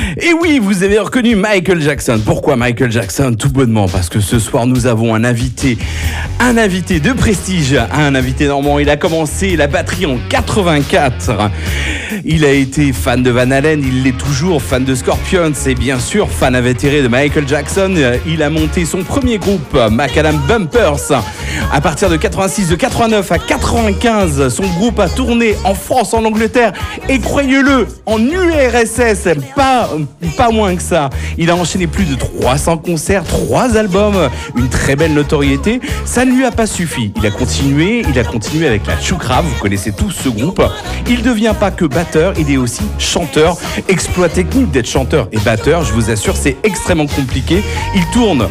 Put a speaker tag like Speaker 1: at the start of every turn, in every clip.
Speaker 1: Et oui, vous avez reconnu Michael Jackson. Pourquoi Michael Jackson? Tout bonnement parce que ce soir nous avons un invité de prestige, un invité normand. Il a commencé la batterie en 84. Il a été fan de Van Halen, il l'est toujours, fan de Scorpions et bien sûr fan invétéré de Michael Jackson. Il a monté son premier groupe, Macadam Bumpers. À partir de 86, de 89 à 95, son groupe a tourné en France, en Angleterre et croyez-le, en URSS, pas moins que ça. Il a enchaîné plus de 300 concerts, 3 albums, une très belle notoriété. Ça ne lui a pas suffi. Il a continué avec la Choukra, vous connaissez tous ce groupe. Il ne devient pas que batteur, il est aussi chanteur. Exploit technique d'être chanteur et batteur, je vous assure, c'est extrêmement compliqué. Il tourne,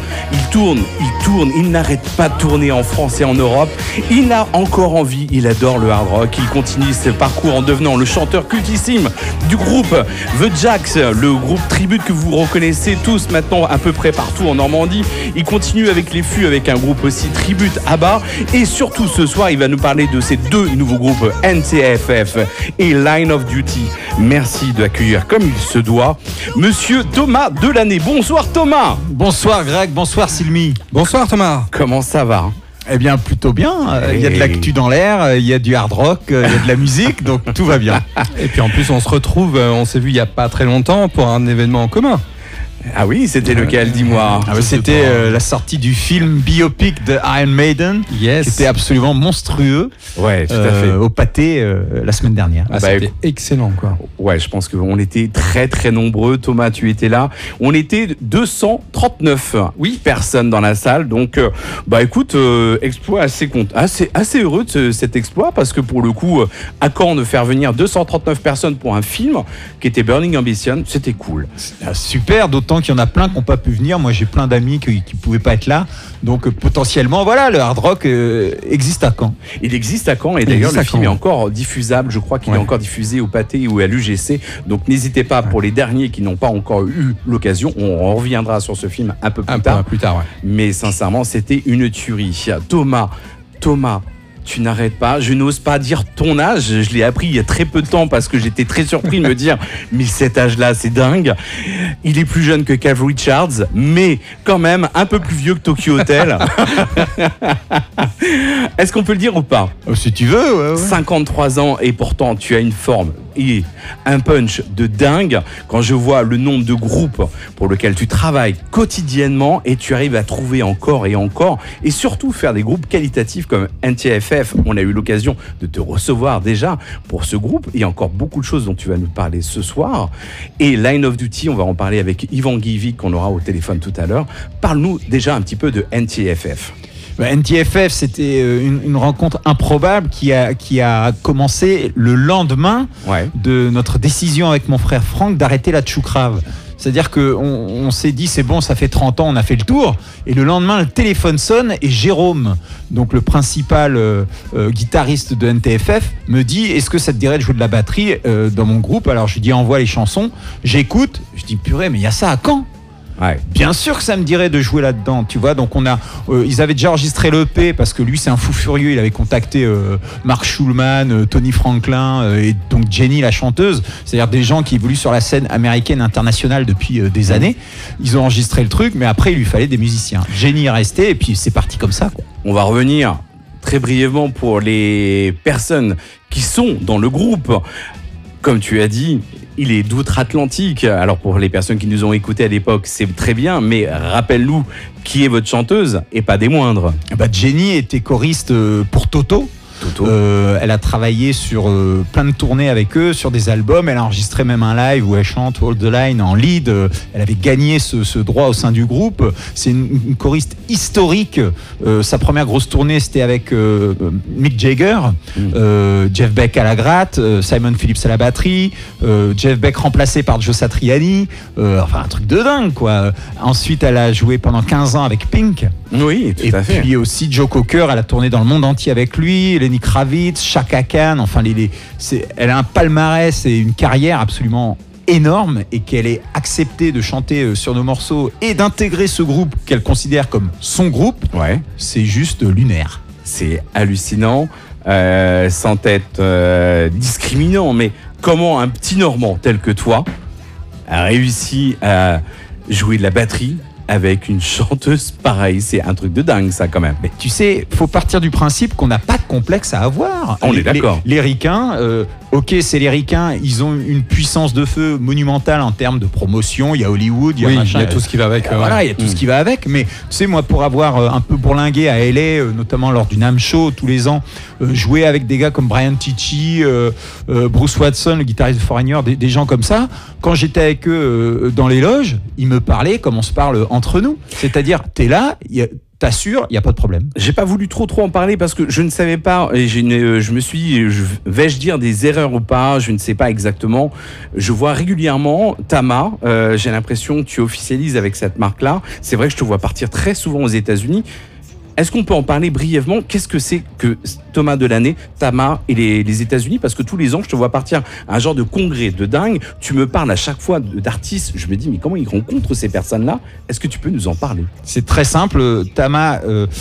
Speaker 1: il n'arrête pas de tourner en France et en Europe. Il a encore envie, il adore le hard rock. Il continue ses parcours en devenant le chanteur cultissime du groupe The Jacks, le groupe tribute que vous reconnaissez tous maintenant à peu près partout en Normandie. Il continue avec les Fûts, avec un groupe aussi tribute ABBA. Et surtout ce soir, il va nous parler de ces 2 nouveaux groupes, NTFF et Line of Duty. Merci d'accueillir comme il se doit Monsieur Thomas Delaney. Bonsoir Thomas.
Speaker 2: Bonsoir Greg, bonsoir Sylvie.
Speaker 3: Bonsoir Thomas.
Speaker 1: Comment ça va?
Speaker 2: Eh bien, plutôt bien. Il y a de l'actu dans l'air, il y a du hard rock, il y a de la musique, donc tout va bien.
Speaker 3: Et puis en plus, on se retrouve, on s'est vu il n'y a pas très longtemps pour un événement en commun.
Speaker 1: Ah oui, c'était lequel, dis-moi?
Speaker 2: C'était la sortie du film biopic de Iron Maiden, qui était absolument monstrueux.
Speaker 1: Ouais, tout à fait.
Speaker 2: Au Pâté la semaine dernière.
Speaker 3: C'était excellent, quoi.
Speaker 1: Ouais, je pense qu'on était très très nombreux. Thomas, tu étais là. On était 239 personnes dans la salle. Donc, écoute, exploit assez heureux de cet exploit parce que pour le coup, à Caen, de faire venir 239 personnes pour un film qui était Burning Ambition, c'était cool.
Speaker 2: Super, d'autant qu'il y en a plein qui n'ont pas pu venir. Moi, j'ai plein d'amis qui ne pouvaient pas être là. Donc, potentiellement, voilà, le hard rock existe à Caen.
Speaker 1: Il existe à Caen et d'ailleurs, le film est encore diffusable. Je crois qu'il est encore diffusé au Pâté ou à l'UGC. Donc, n'hésitez pas pour les derniers qui n'ont pas encore eu l'occasion. On reviendra sur ce film un peu plus tard. Mais sincèrement, c'était une tuerie. Thomas, tu n'arrêtes pas. Je n'ose pas dire ton âge. Je l'ai appris il y a très peu de temps parce que j'étais très surpris de me dire mais cet âge-là, c'est dingue. Il est plus jeune que Keith Richards, mais quand même un peu plus vieux que Tokyo Hotel. Est-ce qu'on peut le dire ou pas?
Speaker 2: Si tu veux. Ouais.
Speaker 1: 53 ans et pourtant tu as une forme et un punch de dingue. Quand je vois le nombre de groupes pour lesquels tu travailles quotidiennement et tu arrives à trouver encore et surtout faire des groupes qualitatifs comme NTFF. On a eu l'occasion de te recevoir déjà pour ce groupe. Il y a encore beaucoup de choses dont tu vas nous parler ce soir. Et Line of Duty, on va en parler avec Yvan Guivy qu'on aura au téléphone tout à l'heure. Parle-nous déjà un petit peu de NTFF.
Speaker 2: NTFF, c'était une rencontre improbable qui a commencé le lendemain de notre décision avec mon frère Franck d'arrêter la Tchoukrave. C'est-à-dire qu'on s'est dit, c'est bon, ça fait 30 ans, on a fait le tour. Et le lendemain, le téléphone sonne et Jérôme, donc le principal guitariste de NTFF, me dit, est-ce que ça te dirait de jouer de la batterie dans mon groupe? Alors je lui dis, envoie les chansons. J'écoute, je dis, purée, mais il y a ça à Caen.
Speaker 1: Ouais.
Speaker 2: Bien sûr que ça me dirait de jouer là-dedans, tu vois. Donc ils avaient déjà enregistré l'EP parce que lui c'est un fou furieux. Il avait contacté Mark Schulman, Tony Franklin et donc Jenny la chanteuse, c'est-à-dire des gens qui évoluent sur la scène américaine internationale depuis des années. Ils ont enregistré le truc, mais après il lui fallait des musiciens. Jenny est restée et puis c'est parti comme ça, quoi.
Speaker 1: On va revenir très brièvement pour les personnes qui sont dans le groupe. Comme tu as dit, il est d'outre-Atlantique. Alors pour les personnes qui nous ont écoutés à l'époque, c'est très bien, mais rappelle-nous qui est votre chanteuse et pas des moindres.
Speaker 2: Jenny était choriste pour Toto. Elle a travaillé sur plein de tournées avec eux, sur des albums. Elle a enregistré même un live où elle chante Hold the Line en lead. Elle avait gagné ce droit au sein du groupe. C'est une choriste historique. Sa première grosse tournée, c'était avec Mick Jagger, Jeff Beck à la gratte, Simon Phillips à la batterie, Jeff Beck remplacé par Joe Satriani. Enfin, un truc de dingue, quoi. Ensuite, elle a joué pendant 15 ans avec Pink.
Speaker 1: Oui, tout à fait.
Speaker 2: Et puis aussi Joe Cocker, elle a tourné dans le monde entier avec lui, Lenny Kravitz, Chaka Khan, enfin elle a un palmarès et une carrière absolument énorme et qu'elle ait accepté de chanter sur nos morceaux et d'intégrer ce groupe qu'elle considère comme son groupe, c'est juste lunaire.
Speaker 1: C'est hallucinant, sans être discriminant, mais comment un petit Normand tel que toi a réussi à jouer de la batterie avec une chanteuse pareille. C'est un truc de dingue, ça, quand même.
Speaker 2: Mais tu sais, faut partir du principe qu'on n'a pas de complexe à avoir.
Speaker 1: On est d'accord.
Speaker 2: Les ricains, ok, c'est les ricains, ils ont une puissance de feu monumentale en termes de promotion. Il y a Hollywood, il y a machin.
Speaker 3: Il y a tout ce qui va avec.
Speaker 2: Voilà, il y a tout ce qui va avec. Mais tu sais, moi, pour avoir un peu bourlingué à LA, notamment lors du NAMM Show tous les ans, jouer avec des gars comme Brian Tichy, Bruce Watson, le guitariste de Foreigner, des gens comme ça, quand j'étais avec eux dans les loges, ils me parlaient comme on se parle entre nous. C'est-à-dire, t'es là, t'assures, il n'y a pas de problème.
Speaker 1: J'ai pas voulu trop en parler parce que je ne savais pas, et je me suis dit, vais-je dire des erreurs ou pas, je ne sais pas exactement. Je vois régulièrement Tama, j'ai l'impression que tu officialises avec cette marque-là. C'est vrai que je te vois partir très souvent aux États-Unis. Est-ce qu'on peut en parler brièvement? Qu'est-ce que c'est que Thomas Delaney, Tama et les États-Unis? Parce que tous les ans, je te vois partir à un genre de congrès de dingue. Tu me parles à chaque fois d'artistes. Je me dis, mais comment ils rencontrent ces personnes-là? Est-ce que tu peux nous en parler?
Speaker 2: C'est très simple. Tama,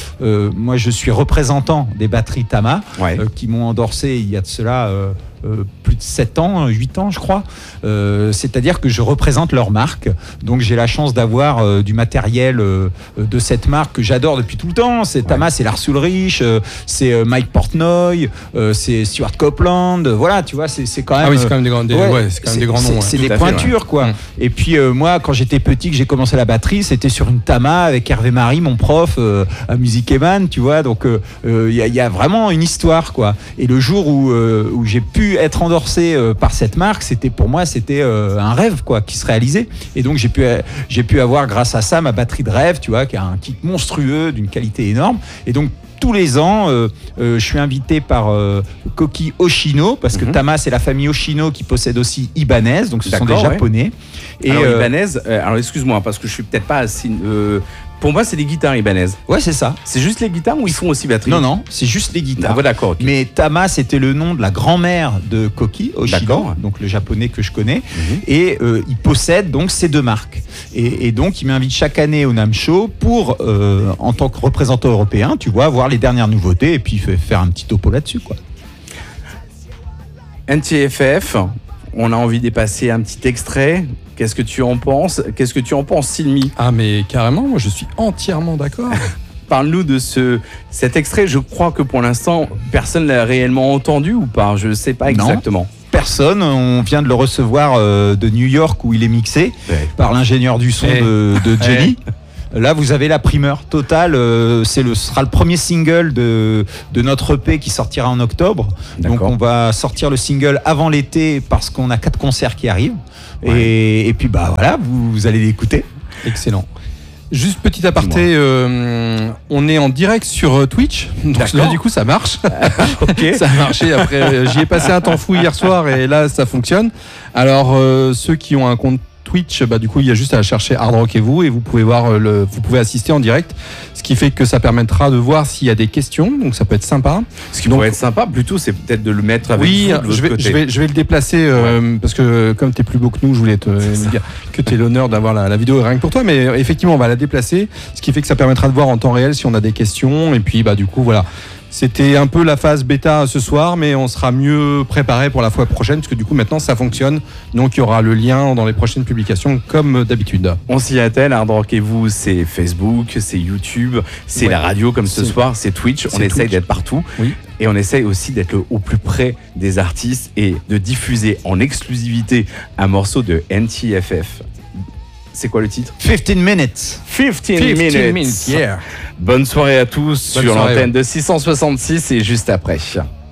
Speaker 2: moi je suis représentant des batteries Tama, qui m'ont endorsé il y a de cela plus de 7 ans, 8 ans je crois. C'est-à-dire que je représente leur marque. Donc j'ai la chance d'avoir du matériel de cette marque que j'adore depuis tout le temps. C'est Tama, c'est Lars Ulrich, c'est Mike Portnoy, c'est Stuart Copeland. Voilà, tu vois, c'est quand même...
Speaker 3: Ah oui, c'est quand même des grands, des grands noms.
Speaker 2: C'est des pointures, quoi. Et puis moi, quand j'étais petit, que j'ai commencé la batterie, c'était sur une Tama avec Hervé Marie, mon prof à Music Eman, tu vois. Donc il y a vraiment une histoire, quoi. Et le jour où j'ai pu être endorsé par cette marque, pour moi c'était un rêve, quoi, qui se réalisait. Et donc j'ai pu avoir grâce à ça ma batterie de rêve, tu vois, qui a un kit monstrueux d'une qualité énorme. Et donc tous les ans, je suis invité par Koki Oshino, parce que Tama, c'est la famille Oshino qui possède aussi Ibanez, donc ce sont des Japonais.
Speaker 1: Et alors Ibanez, alors excuse-moi, parce que je suis peut-être pas assez... Pour moi, c'est les guitares Ibanez.
Speaker 2: Ouais, c'est ça.
Speaker 1: C'est juste les guitares ou ils font aussi batterie?
Speaker 2: Non, c'est juste les guitares.
Speaker 1: Ah, d'accord. Okay.
Speaker 2: Mais Tama, c'était le nom de la grand-mère de Koki Oshino, donc le japonais que je connais. Et il possède donc ces deux marques. Et donc, il m'invite chaque année au NAMM Show pour, en tant que représentant européen, tu vois, voir les dernières nouveautés et puis faire un petit topo là-dessus, quoi.
Speaker 1: NTFF, on a envie de passer un petit extrait. Qu'est-ce que tu en penses? Qu'est-ce que tu en penses, Silmi?
Speaker 3: Ah mais carrément, moi je suis entièrement d'accord.
Speaker 1: Parle-nous de cet extrait. Je crois que pour l'instant, personne ne l'a réellement entendu ou pas? Je ne sais pas exactement.
Speaker 2: Non, personne. On vient de le recevoir de New York où il est mixé par l'ingénieur du son de Jelly. Là, vous avez la primeur totale. Ce sera le premier single de notre EP qui sortira en octobre. Donc, on va sortir le single avant l'été parce qu'on a 4 concerts qui arrivent. Et puis, bah voilà, vous allez l'écouter.
Speaker 3: Excellent. Juste petit aparté, on est en direct sur Twitch, donc là du coup ça marche. Ça a marché. Après, j'y ai passé un temps fou hier soir et là ça fonctionne. Alors ceux qui ont un compte Twitch, bah du coup il y a juste à chercher Hard Rock et vous pouvez voir vous pouvez assister en direct, ce qui fait que ça permettra de voir s'il y a des questions, donc ça peut être sympa.
Speaker 1: Ce qui pourrait être sympa plutôt, c'est peut-être de le mettre avec vous de l'autre côté.
Speaker 3: Je vais le déplacer parce que comme t'es plus beau que nous, je voulais te dire que t'es l'honneur d'avoir la vidéo rien que pour toi, mais effectivement on va la déplacer, ce qui fait que ça permettra de voir en temps réel si on a des questions et puis bah du coup voilà. C'était un peu la phase bêta ce soir, mais on sera mieux préparé pour la fois prochaine, parce que du coup maintenant ça fonctionne. Donc il y aura le lien dans les prochaines publications comme d'habitude.
Speaker 1: On s'y attelle, Hard Rock et vous, c'est Facebook, c'est YouTube, c'est la radio comme ce soir, c'est Twitch. On essaye d'être partout. Oui. Et on essaye aussi d'être au plus près des artistes et de diffuser en exclusivité un morceau de NTFF. C'est quoi le titre?
Speaker 2: 15 minutes.
Speaker 1: 15 minutes, yeah. Bonne soirée à tous sur l'antenne de 666 et juste après.